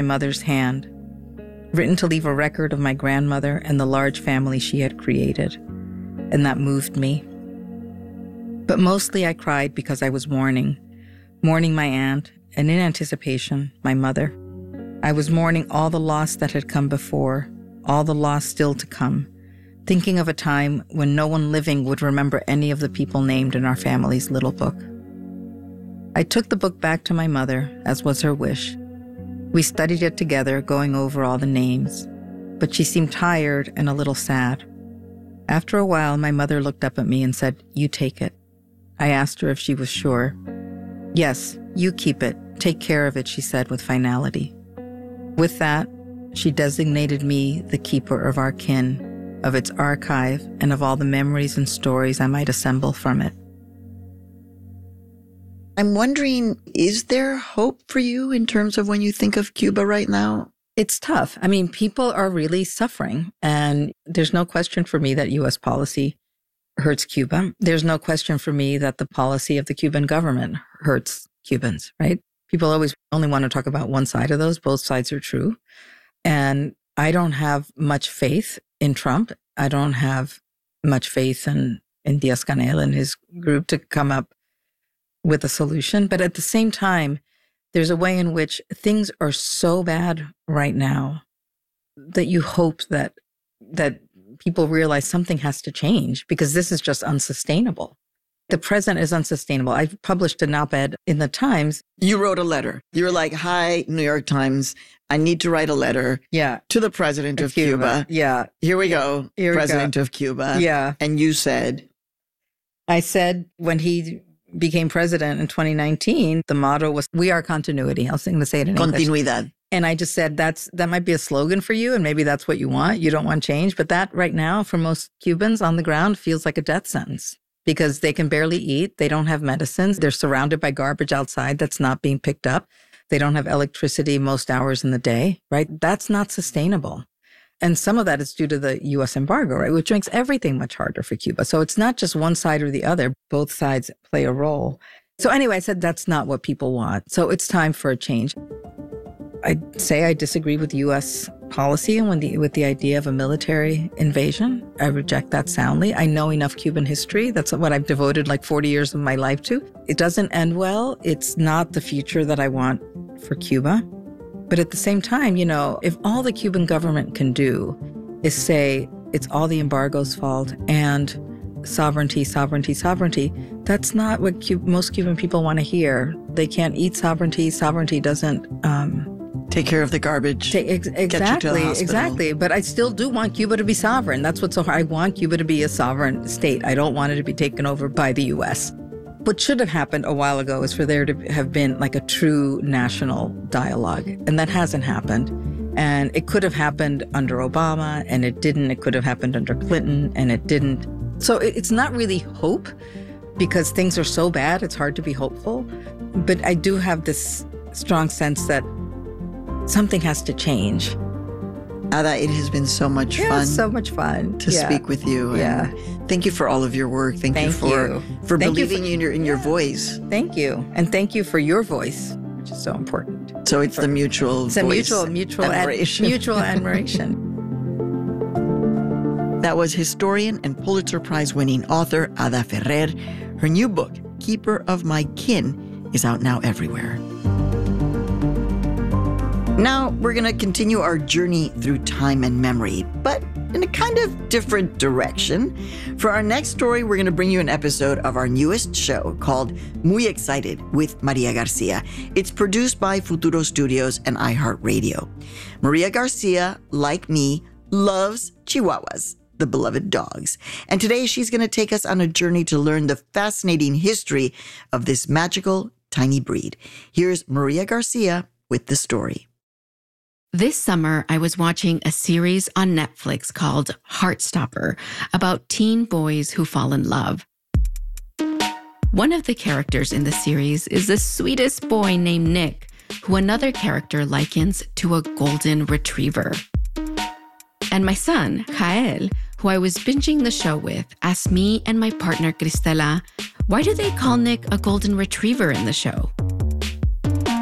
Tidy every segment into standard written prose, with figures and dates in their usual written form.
my mother's hand, written to leave a record of my grandmother and the large family she had created. And that moved me. But mostly I cried because I was mourning my aunt, and in anticipation, my mother. I was mourning all the loss that had come before, all the loss still to come, thinking of a time when no one living would remember any of the people named in our family's little book. I took the book back to my mother, as was her wish. We studied it together, going over all the names, but she seemed tired and a little sad. After a while, my mother looked up at me and said, "You take it." I asked her if she was sure. "Yes, you keep it. Take care of it," she said with finality. With that, she designated me the keeper of our kin, of its archive, and of all the memories and stories I might assemble from it. I'm wondering, is there hope for you in terms of when you think of Cuba right now? It's tough. I mean, people are really suffering, and there's no question for me that U.S. policy hurts Cuba. There's no question for me that the policy of the Cuban government hurts Cubans, right? People always only want to talk about one side of those. Both sides are true. And I don't have much faith in Trump. I don't have much faith in Díaz-Canel and his group to come up with a solution. But at the same time, there's a way in which things are so bad right now that you hope that people realize something has to change, because this is just unsustainable. The present is unsustainable. I published an op-ed in the Times. You wrote a letter. You were like, "Hi, New York Times, I need to write a letter to the president of Cuba. Yeah. Here we go, president of Cuba. Yeah. And you said? I said when he became president in 2019, the motto was, "We are continuity." I was going to say it in English. Continuidad. And I just said, that might be a slogan for you, and maybe that's what you want. You don't want change. But that right now, for most Cubans on the ground, feels like a death sentence, because they can barely eat. They don't have medicines. They're surrounded by garbage outside that's not being picked up. They don't have electricity most hours in the day, right? That's not sustainable. And some of that is due to the U.S. embargo, right, which makes everything much harder for Cuba. So it's not just one side or the other. Both sides play a role. So anyway, I said that's not what people want. So it's time for a change. I'd say I disagree with U.S. policy and with the idea of a military invasion. I reject that soundly. I know enough Cuban history. That's what I've devoted like 40 years of my life to. It doesn't end well. It's not the future that I want for Cuba. But at the same time, you know, if all the Cuban government can do is say it's all the embargo's fault and sovereignty, sovereignty, sovereignty, that's not what most Cuban people want to hear. They can't eat sovereignty. Sovereignty doesn't take care of the garbage. Exactly. But I still do want Cuba to be sovereign. That's what's so hard. I want Cuba to be a sovereign state. I don't want it to be taken over by the U.S. What should have happened a while ago is for there to have been like a true national dialogue. And that hasn't happened. And it could have happened under Obama, and it didn't. It could have happened under Clinton, and it didn't. So it's not really hope, because things are so bad, it's hard to be hopeful. But I do have this strong sense that something has to change. Ada, it has been so much fun. Yeah, so much fun to speak with you. Yeah. And thank you for all of your work. Thank you for believing in your voice. Thank you. And thank you for your voice, which is so important. So it's the mutual voice. Mutual admiration. Mutual admiration. That was historian and Pulitzer Prize-winning author Ada Ferrer. Her new book, Keeper of My Kin, is out now everywhere. Now, we're going to continue our journey through time and memory, but in a kind of different direction. For our next story, we're going to bring you an episode of our newest show called Muy Excited with Maria Garcia. It's produced by Futuro Studios and iHeartRadio. Maria Garcia, like me, loves Chihuahuas, the beloved dogs. And today she's going to take us on a journey to learn the fascinating history of this magical, tiny breed. Here's Maria Garcia with the story. This summer, I was watching a series on Netflix called Heartstopper about teen boys who fall in love. One of the characters in the series is the sweetest boy named Nick, who another character likens to a golden retriever. And my son, Kael, who I was binging the show with, asked me and my partner, Cristela, why do they call Nick a golden retriever in the show?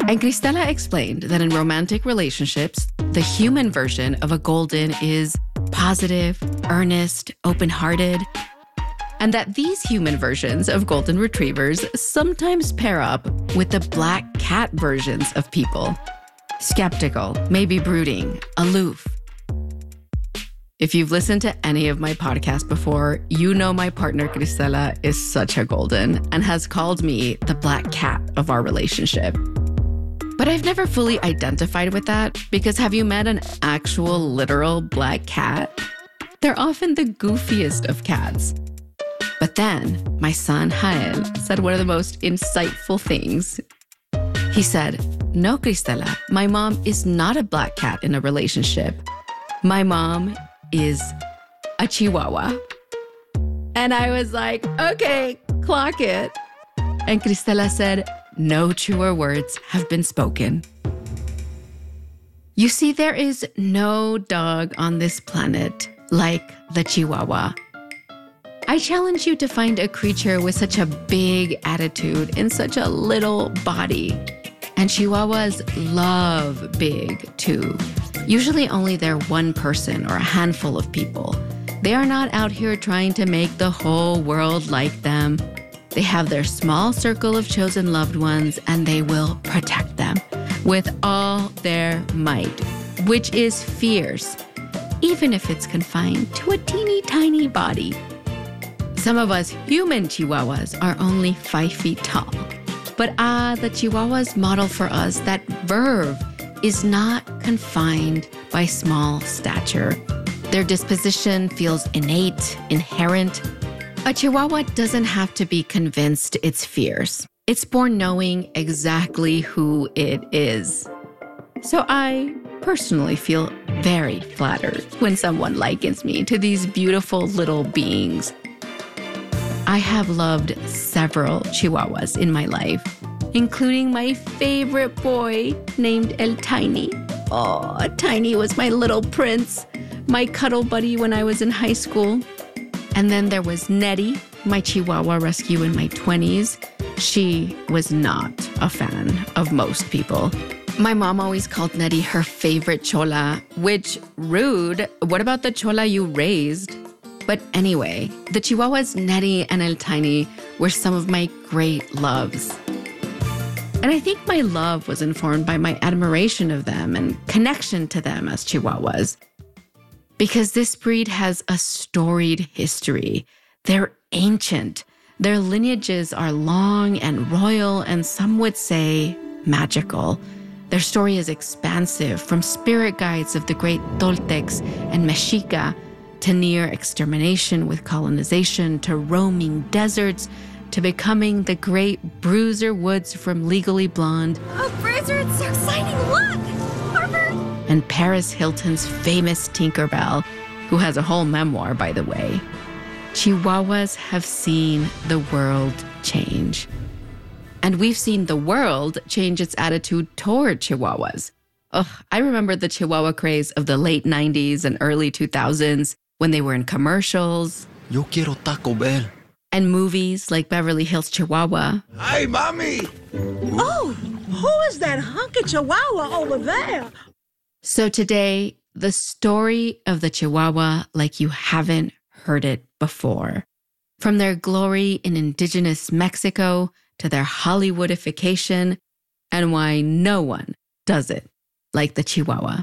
And Cristela explained that in romantic relationships, the human version of a golden is positive, earnest, open-hearted, and that these human versions of golden retrievers sometimes pair up with the black cat versions of people. Skeptical, maybe brooding, aloof. If you've listened to any of my podcasts before, you know my partner Cristela is such a golden and has called me the black cat of our relationship. But I've never fully identified with that because have you met an actual literal black cat? They're often the goofiest of cats. But then my son Jael said one of the most insightful things. He said, "No, Cristela, my mom is not a black cat in a relationship. My mom is a Chihuahua." And I was like, okay, clock it. And Cristela said, "No truer words have been spoken." You see, there is no dog on this planet like the Chihuahua. I challenge you to find a creature with such a big attitude in such a little body. And Chihuahuas love big too. Usually only they're one person or a handful of people. They are not out here trying to make the whole world like them. They have their small circle of chosen loved ones and they will protect them with all their might, which is fierce, even if it's confined to a teeny tiny body. Some of us human Chihuahuas are only 5 feet tall. But the Chihuahuas model for us that verve is not confined by small stature. Their disposition feels innate, inherent. A Chihuahua doesn't have to be convinced it's fierce. It's born knowing exactly who it is. So I personally feel very flattered when someone likens me to these beautiful little beings. I have loved several Chihuahuas in my life, including my favorite boy named El Tiny. Oh, Tiny was my little prince, my cuddle buddy when I was in high school. And then there was Nettie, my Chihuahua rescue in my 20s. She was not a fan of most people. My mom always called Nettie her favorite chola, which, rude. What about the chola you raised? But anyway, the Chihuahuas Nettie and El Tiny were some of my great loves. And I think my love was informed by my admiration of them and connection to them as Chihuahuas. Because this breed has a storied history. They're ancient. Their lineages are long and royal, and some would say magical. Their story is expansive, from spirit guides of the great Toltecs and Mexica to near extermination with colonization, to roaming deserts, to becoming the great Bruiser Woods from Legally Blonde. Oh, Bruiser, it's so exciting. Look! Harvard! And Paris Hilton's famous Tinkerbell, who has a whole memoir, by the way. Chihuahuas have seen the world change. And we've seen the world change its attitude toward Chihuahuas. I remember the Chihuahua craze of the late 90s and early 2000s when they were in commercials. Yo quiero Taco Bell. And movies like Beverly Hills Chihuahua. Hey, mommy! Oh, who is that hunky Chihuahua over there? So today, the story of the Chihuahua like you haven't heard it before. From their glory in indigenous Mexico to their Hollywoodification, and why no one does it like the Chihuahua.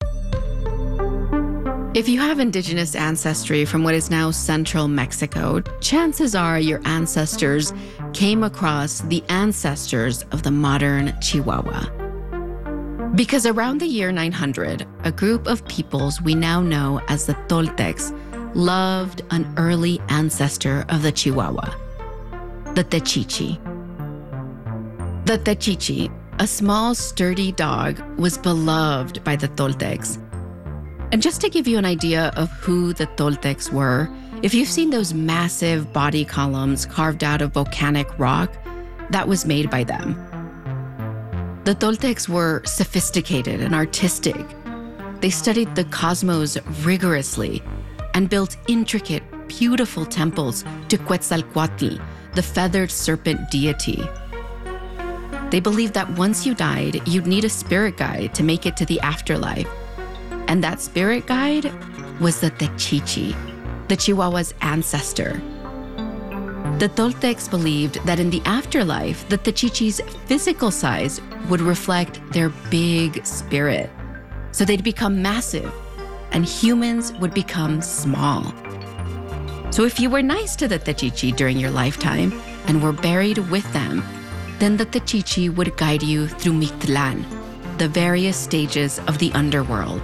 If you have indigenous ancestry from what is now central Mexico, chances are your ancestors came across the ancestors of the modern Chihuahua. Because around the year 900, a group of peoples we now know as the Toltecs loved an early ancestor of the Chihuahua, the Techichi. The Techichi, a small, sturdy dog, was beloved by the Toltecs. And just to give you an idea of who the Toltecs were, if you've seen those massive body columns carved out of volcanic rock, that was made by them. The Toltecs were sophisticated and artistic. They studied the cosmos rigorously and built intricate, beautiful temples to Quetzalcoatl, the feathered serpent deity. They believed that once you died, you'd need a spirit guide to make it to the afterlife. And that spirit guide was the Techichi, the Chihuahua's ancestor. The Toltecs believed that in the afterlife, the Techichi's physical size would reflect their big spirit. So they'd become massive, and humans would become small. So if you were nice to the Techichi during your lifetime and were buried with them, then the Techichi would guide you through Mictlan, the various stages of the underworld.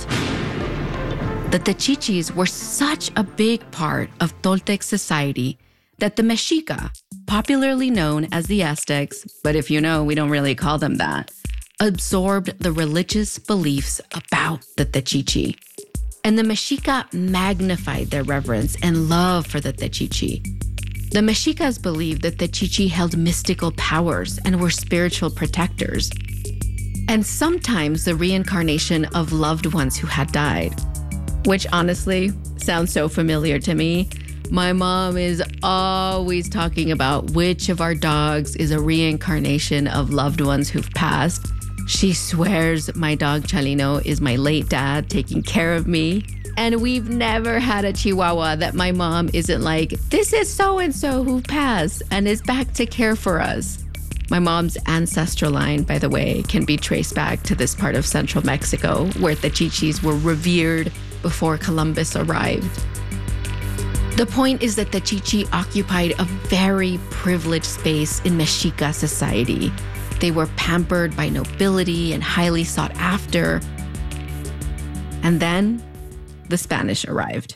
The Techichis were such a big part of Toltec society that the Mexica, popularly known as the Aztecs, but if you know, we don't really call them that, absorbed the religious beliefs about the Techichi. And the Mexica magnified their reverence and love for the Techichi. The Mexicas believed that the Techichi held mystical powers and were spiritual protectors, and sometimes the reincarnation of loved ones who had died, which honestly sounds so familiar to me. My mom is always talking about which of our dogs is a reincarnation of loved ones who've passed. She swears my dog Chalino is my late dad taking care of me. And we've never had a Chihuahua that my mom isn't like, this is so-and-so who passed and is back to care for us. My mom's ancestral line, by the way, can be traced back to this part of central Mexico where the Techichis were revered before Columbus arrived. The point is that the Techichi occupied a very privileged space in Mexica society. They were pampered by nobility and highly sought after. And then the Spanish arrived.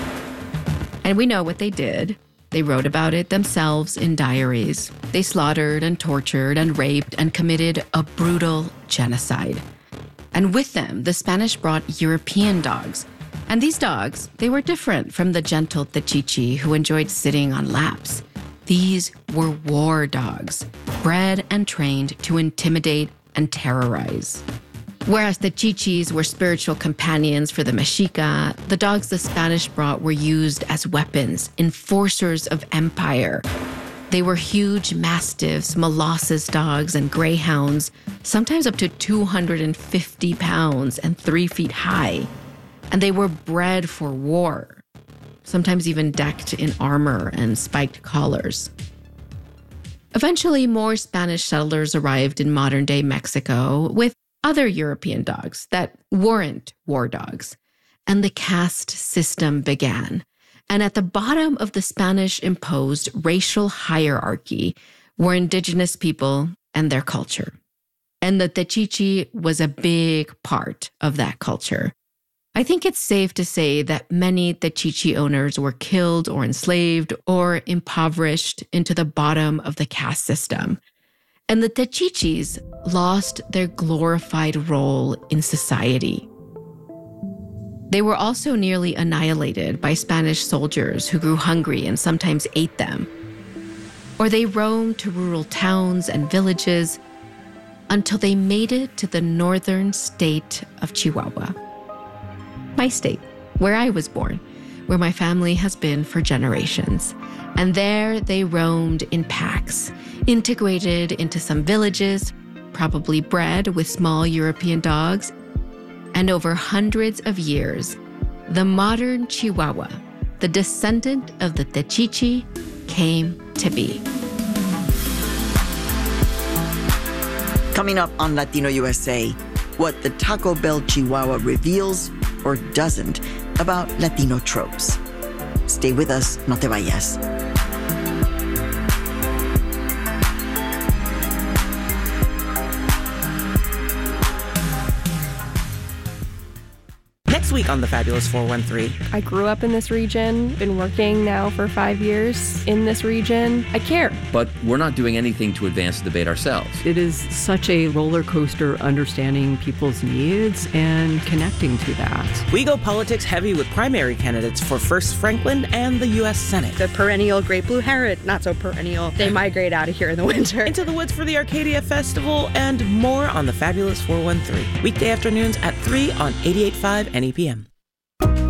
And we know what they did. They wrote about it themselves in diaries. They slaughtered and tortured and raped and committed a brutal genocide. And with them, the Spanish brought European dogs. And these dogs, they were different from the gentle Techichi who enjoyed sitting on laps. These were war dogs, bred and trained to intimidate and terrorize. Whereas the Techichis were spiritual companions for the Mexica, the dogs the Spanish brought were used as weapons, enforcers of empire. They were huge mastiffs, Molossus dogs, and greyhounds, sometimes up to 250 pounds and 3 feet high. And they were bred for war, sometimes even decked in armor and spiked collars. Eventually, more Spanish settlers arrived in modern-day Mexico with other European dogs that weren't war dogs, and the caste system began. And at the bottom of the Spanish-imposed racial hierarchy were indigenous people and their culture. And the Techichi was a big part of that culture. I think it's safe to say that many Techichi owners were killed or enslaved or impoverished into the bottom of the caste system. And the Techichis lost their glorified role in society. They were also nearly annihilated by Spanish soldiers who grew hungry and sometimes ate them. Or they roamed to rural towns and villages until they made it to the northern state of Chihuahua. My state, where I was born, where my family has been for generations. And there they roamed in packs, integrated into some villages, probably bred with small European dogs. And over hundreds of years, the modern Chihuahua, the descendant of the Techichi, came to be. Coming up on Latino USA, what the Taco Bell Chihuahua reveals or doesn't about Latino tropes. Stay with us, no te vayas. Next week on The Fabulous 413. I grew up in this region, been working now for 5 years in this region. I care. But we're not doing anything to advance the debate ourselves. It is such a roller coaster understanding people's needs and connecting to that. We go politics heavy with primary candidates for First Franklin and the U.S. Senate. The perennial great blue heron, not so perennial. They migrate out of here in the winter. Into the woods for the Arcadia Festival and more on The Fabulous 413. Weekday afternoons at 3 on 88.5 NEPM.